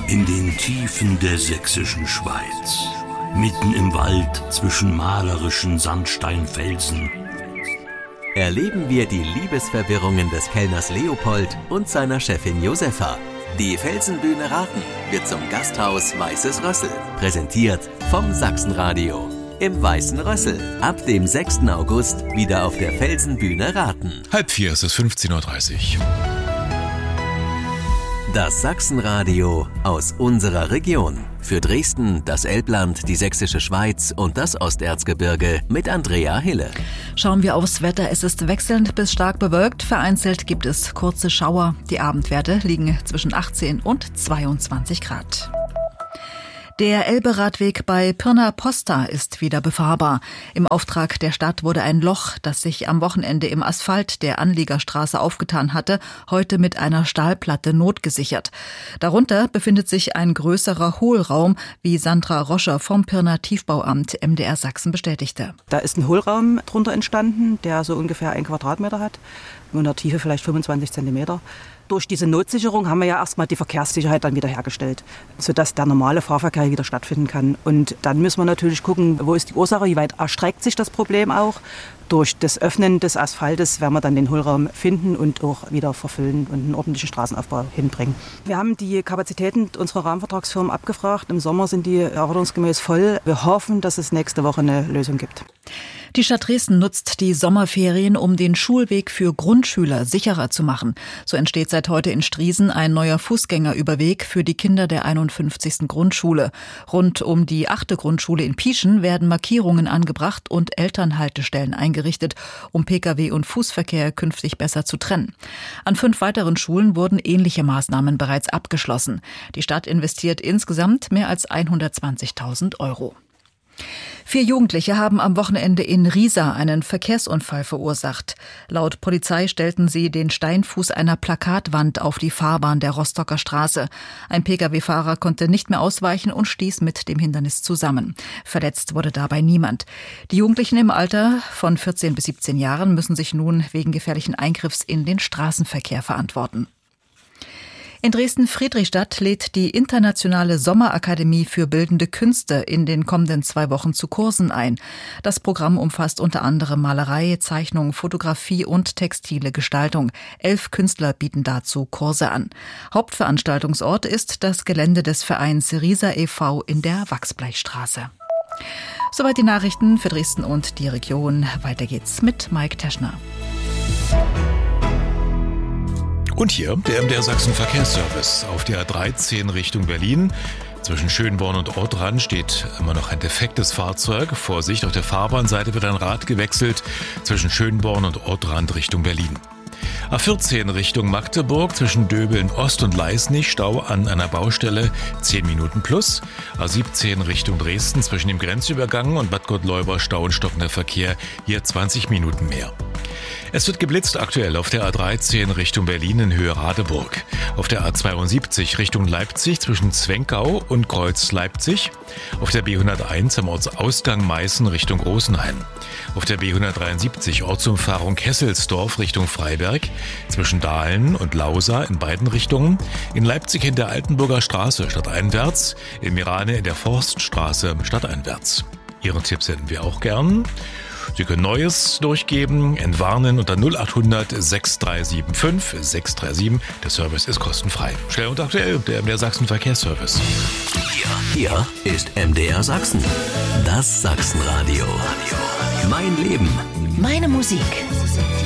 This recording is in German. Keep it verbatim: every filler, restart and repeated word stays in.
In den Tiefen der sächsischen Schweiz, mitten im Wald zwischen malerischen Sandsteinfelsen, erleben wir die Liebesverwirrungen des Kellners Leopold und seiner Chefin Josefa. Die Felsenbühne Raten wird zum Gasthaus Weißes Rössel, präsentiert vom Sachsenradio. Im Weißen Rössel, ab dem sechsten August wieder auf der Felsenbühne Raten. Halb vier ist es fünfzehn Uhr dreißig. Das Sachsenradio aus unserer Region. Für Dresden, das Elbland, die Sächsische Schweiz und das Osterzgebirge mit Andrea Hille. Schauen wir aufs Wetter. Es ist wechselnd bis stark bewölkt. Vereinzelt gibt es kurze Schauer. Die Abendwerte liegen zwischen achtzehn und zweiundzwanzig Grad. Der Elbe-Radweg bei Pirna-Posta ist wieder befahrbar. Im Auftrag der Stadt wurde ein Loch, das sich am Wochenende im Asphalt der Anliegerstraße aufgetan hatte, heute mit einer Stahlplatte notgesichert. Darunter befindet sich ein größerer Hohlraum, wie Sandra Roscher vom Pirna Tiefbauamt M D R Sachsen bestätigte. Da ist ein Hohlraum drunter entstanden, der so ungefähr ein Quadratmeter hat, in der Tiefe vielleicht fünfundzwanzig Zentimeter. Durch diese Notsicherung haben wir ja erstmal die Verkehrssicherheit dann wieder hergestellt, sodass der normale Fahrverkehr wieder stattfinden kann. Und dann müssen wir natürlich gucken, wo ist die Ursache, wie weit erstreckt sich das Problem auch. Durch das Öffnen des Asphaltes werden wir dann den Hohlraum finden und auch wieder verfüllen und einen ordentlichen Straßenaufbau hinbringen. Wir haben die Kapazitäten unserer Rahmenvertragsfirmen abgefragt. Im Sommer sind die erwartungsgemäß voll. Wir hoffen, dass es nächste Woche eine Lösung gibt. Die Stadt Dresden nutzt die Sommerferien, um den Schulweg für Grundschüler sicherer zu machen. So entsteht seit heute in Striesen ein neuer Fußgängerüberweg für die Kinder der einundfünfzigsten Grundschule. Rund um die achte Grundschule in Pieschen werden Markierungen angebracht und Elternhaltestellen eingerichtet, um Pkw und Fußverkehr künftig besser zu trennen. An fünf weiteren Schulen wurden ähnliche Maßnahmen bereits abgeschlossen. Die Stadt investiert insgesamt mehr als hundertzwanzigtausend Euro. Vier Jugendliche haben am Wochenende in Riesa einen Verkehrsunfall verursacht. Laut Polizei stellten sie den Steinfuß einer Plakatwand auf die Fahrbahn der Rostocker Straße. Ein Pkw-Fahrer konnte nicht mehr ausweichen und stieß mit dem Hindernis zusammen. Verletzt wurde dabei niemand. Die Jugendlichen im Alter von vierzehn bis siebzehn Jahren müssen sich nun wegen gefährlichen Eingriffs in den Straßenverkehr verantworten. In Dresden-Friedrichstadt lädt die Internationale Sommerakademie für Bildende Künste in den kommenden zwei Wochen zu Kursen ein. Das Programm umfasst unter anderem Malerei, Zeichnung, Fotografie und textile Gestaltung. Elf Künstler bieten dazu Kurse an. Hauptveranstaltungsort ist das Gelände des Vereins Riesa e V in der Wachsblechstraße. Soweit die Nachrichten für Dresden und die Region. Weiter geht's mit Mike Teschner. Und hier der M D R Sachsen Verkehrsservice auf der A dreizehn Richtung Berlin. Zwischen Schönborn und Ortrand steht immer noch ein defektes Fahrzeug. Vorsicht, auf der Fahrbahnseite wird ein Rad gewechselt zwischen Schönborn und Ortrand Richtung Berlin. A vierzehn Richtung Magdeburg zwischen Döbeln Ost und Leisnig, Stau an einer Baustelle, zehn Minuten plus. A siebzehn Richtung Dresden zwischen dem Grenzübergang und Bad Gottleuba, Stau und stockender Verkehr, hier zwanzig Minuten mehr. Es wird geblitzt aktuell auf der A dreizehn Richtung Berlin in Höhe Radeburg. Auf der A zweiundsiebzig Richtung Leipzig zwischen Zwenkau und Kreuz Leipzig. Auf der B hunderteins am Ortsausgang Meißen Richtung Rosenheim. Auf der B hundertdreiundsiebzig Ortsumfahrung Kesselsdorf Richtung Freiberg. Zwischen Dahlen und Lausa in beiden Richtungen. In Leipzig in der Altenburger Straße stadteinwärts. In Mirane in der Forststraße stadteinwärts. Ihren Tipp senden wir auch gern. Sie können Neues durchgeben, entwarnen unter null achthundert sechs drei sieben fünf sechs drei sieben. Der Service ist kostenfrei. Schnell und aktuell, der M D R Sachsen Verkehrsservice. Hier, hier ist M D R Sachsen. Das Sachsenradio. Mein Leben. Meine Musik.